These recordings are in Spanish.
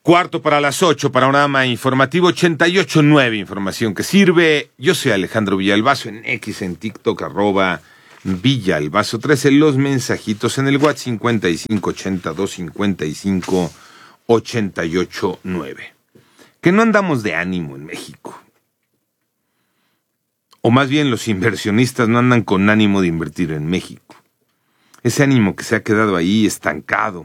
Cuarto para las 8, panorama informativo 88.9, información que sirve. Yo soy Alejandro Villalbazo en X, en TikTok, @Villalbazo 13. Los mensajitos en el WhatsApp 5582558889. Que no andamos de ánimo en México. O más bien los inversionistas no andan con ánimo de invertir en México. Ese ánimo que se ha quedado ahí estancado.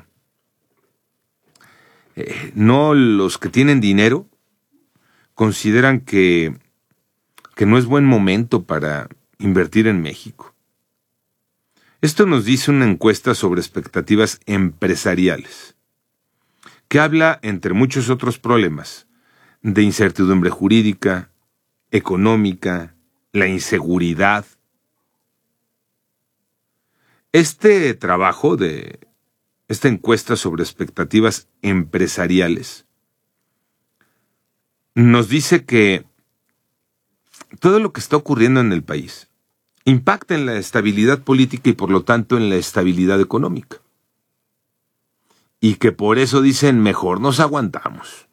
No, los que tienen dinero consideran que no es buen momento para invertir en México. Esto nos dice una encuesta sobre expectativas empresariales, que habla, entre muchos otros problemas, de incertidumbre jurídica, económica, la inseguridad. Este trabajo de esta encuesta sobre expectativas empresariales nos dice que todo lo que está ocurriendo en el país impacta en la estabilidad política y por lo tanto en la estabilidad económica. Y que por eso dicen mejor nos aguantamos.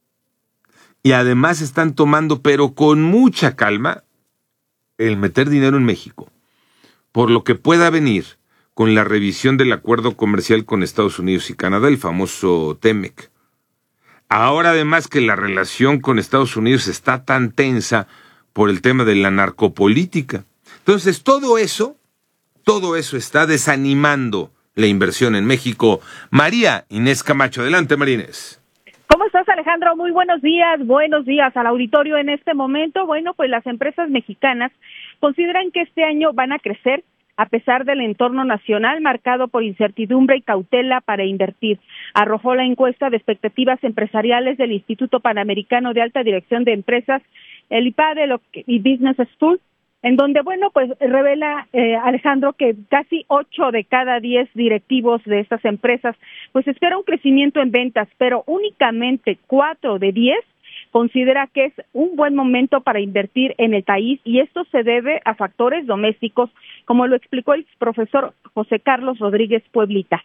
Y además están tomando, pero con mucha calma, el meter dinero en México, por lo que pueda venir con la revisión del acuerdo comercial con Estados Unidos y Canadá, el famoso TEMEC. Ahora además que la relación con Estados Unidos está tan tensa por el tema de la narcopolítica. Entonces todo eso está desanimando la inversión en México. María Inés Camacho, adelante María Inés. ¿Cómo estás, Alejandro? Muy buenos días al auditorio en este momento. Bueno, pues las empresas mexicanas consideran que este año van a crecer a pesar del entorno nacional marcado por incertidumbre y cautela para invertir. Arrojó la encuesta de expectativas empresariales del Instituto Panamericano de Alta Dirección de Empresas, el IPADE y Business School, en donde, bueno, pues revela, Alejandro, que casi 8 de cada 10 directivos de estas empresas, pues espera un crecimiento en ventas, pero únicamente 4 de 10 considera que es un buen momento para invertir en el país, y esto se debe a factores domésticos, como lo explicó el profesor José Carlos Rodríguez Pueblita.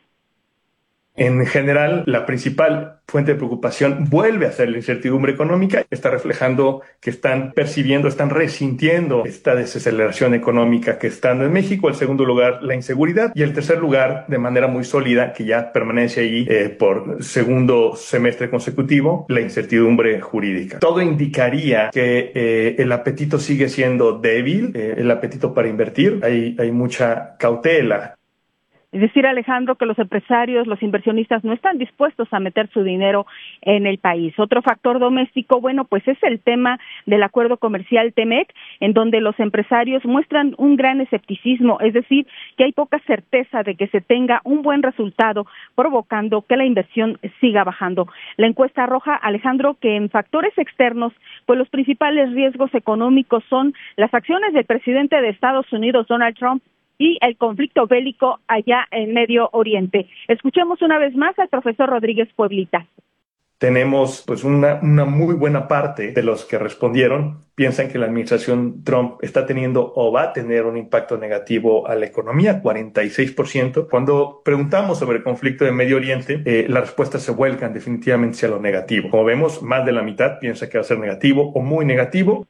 En general, la principal fuente de preocupación vuelve a ser la incertidumbre económica. Está reflejando que están percibiendo, están resintiendo esta desaceleración económica que está en México. El segundo lugar, la inseguridad. Y el tercer lugar, de manera muy sólida, que ya permanece allí por segundo semestre consecutivo, la incertidumbre jurídica. Todo indicaría que el apetito sigue siendo débil, el apetito para invertir. Hay mucha cautela. Es decir, Alejandro, que los empresarios, los inversionistas no están dispuestos a meter su dinero en el país. Otro factor doméstico, bueno, pues es el tema del acuerdo comercial TEMEC, en donde los empresarios muestran un gran escepticismo, es decir, que hay poca certeza de que se tenga un buen resultado, provocando que la inversión siga bajando. La encuesta arroja, Alejandro, que en factores externos, pues los principales riesgos económicos son las acciones del presidente de Estados Unidos, Donald Trump, y el conflicto bélico allá en Medio Oriente. Escuchemos una vez más al profesor Rodríguez Pueblita. Tenemos pues una muy buena parte de los que respondieron piensan que la administración Trump está teniendo o va a tener un impacto negativo a la economía, 46%. Cuando preguntamos sobre el conflicto de Medio Oriente, las respuestas se vuelcan definitivamente hacia lo negativo. Como vemos, más de la mitad piensa que va a ser negativo o muy negativo.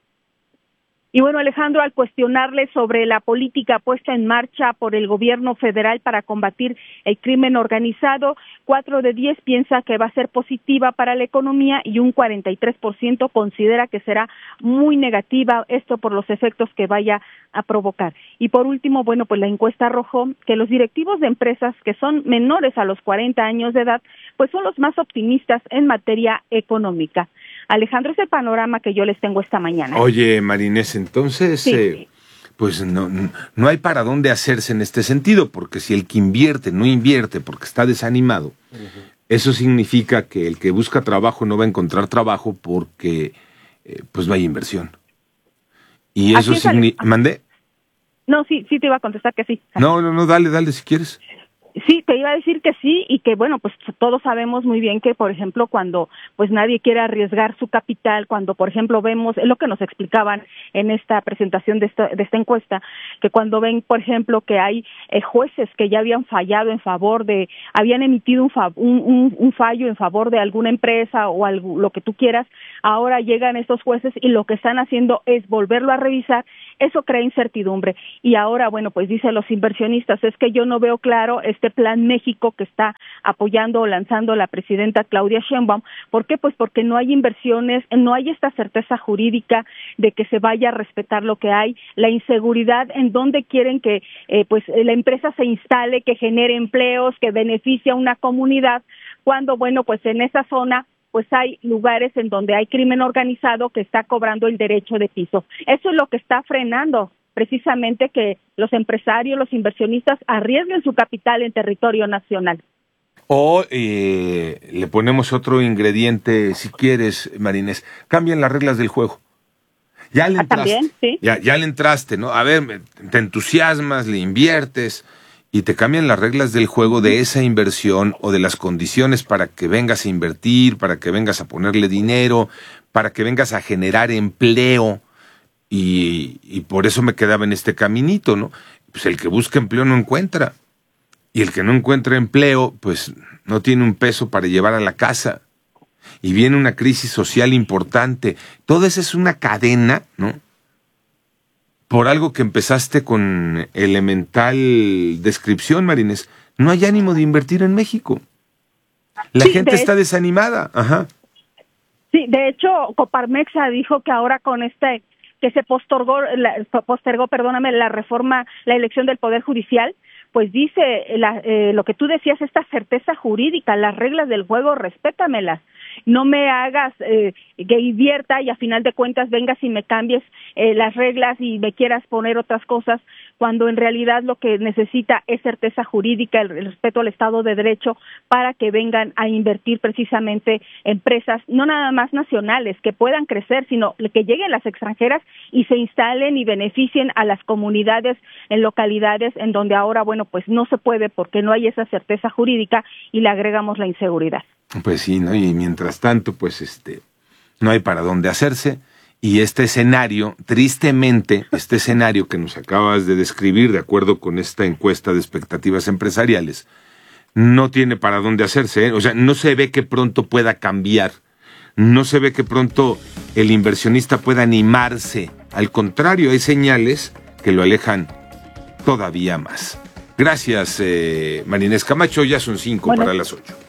Y bueno, Alejandro, al cuestionarle sobre la política puesta en marcha por el gobierno federal para combatir el crimen organizado, 4 de 10 piensa que va a ser positiva para la economía y un 43% considera que será muy negativa, esto por los efectos que vaya a provocar. Y por último, bueno, pues la encuesta arrojó que los directivos de empresas que son menores a los 40 años de edad, pues son los más optimistas en materia económica. Alejandro, es el panorama que yo les tengo esta mañana. Oye, Marinés, entonces, sí. Pues no hay para dónde hacerse en este sentido, porque si el que invierte no invierte porque está desanimado, eso significa que el que busca trabajo no va a encontrar trabajo porque pues no hay inversión. Y eso significa... ¿Mandé? No, sí te iba a contestar que sí. No, dale si quieres. Sí, te iba a decir que sí, y que bueno, pues todos sabemos muy bien que, por ejemplo, cuando pues nadie quiere arriesgar su capital, cuando por ejemplo vemos, es lo que nos explicaban en esta presentación de esta encuesta, que cuando ven, por ejemplo, que hay jueces que ya habían fallado habían emitido un fallo en favor de alguna empresa o algo, lo que tú quieras, ahora llegan estos jueces y lo que están haciendo es volverlo a revisar. Eso crea incertidumbre. Y ahora, bueno, pues dicen los inversionistas, es que yo no veo claro este Plan México que está apoyando o lanzando la presidenta Claudia Sheinbaum. ¿Por qué? Pues porque no hay inversiones, no hay esta certeza jurídica de que se vaya a respetar lo que hay, la inseguridad en donde quieren que pues la empresa se instale, que genere empleos, que beneficie a una comunidad, cuando, bueno, pues en esa zona pues hay lugares en donde hay crimen organizado que está cobrando el derecho de piso. Eso es lo que está frenando precisamente que los empresarios, los inversionistas arriesguen su capital en territorio nacional. O le ponemos otro ingrediente, si quieres, Marinés, cambian las reglas del juego. Ya le entraste, también, sí. ya le entraste, ¿no? A ver, te entusiasmas, le inviertes y te cambian las reglas del juego de esa inversión o de las condiciones para que vengas a invertir, para que vengas a ponerle dinero, para que vengas a generar empleo. Y por eso me quedaba en este caminito, ¿no? Pues el que busca empleo no encuentra. Y el que no encuentra empleo, pues no tiene un peso para llevar a la casa. Y viene una crisis social importante. Todo eso es una cadena, ¿no? Por algo que empezaste con elemental descripción, Marinés. No hay ánimo de invertir en México. La gente está desanimada. Ajá. Sí, de hecho, Coparmexa dijo que ahora con que se postergó la reforma, la elección del Poder Judicial, pues dice lo que tú decías, esta certeza jurídica, las reglas del juego, respétamelas. No me hagas que invierta y a final de cuentas vengas y me cambies las reglas y me quieras poner otras cosas, cuando en realidad lo que necesita es certeza jurídica, el respeto al Estado de Derecho, para que vengan a invertir precisamente empresas, no nada más nacionales, que puedan crecer, sino que lleguen las extranjeras y se instalen y beneficien a las comunidades en localidades en donde ahora, bueno, pues no se puede porque no hay esa certeza jurídica y le agregamos la inseguridad. Pues sí, ¿no? Y mientras tanto, pues no hay para dónde hacerse. Y este escenario, tristemente, este escenario que nos acabas de describir, de acuerdo con esta encuesta de expectativas empresariales, no tiene para dónde hacerse, ¿eh? O sea, no se ve que pronto pueda cambiar. No se ve que pronto el inversionista pueda animarse. Al contrario, hay señales que lo alejan todavía más. Gracias, Marinés Camacho. Ya son 5 para las 8.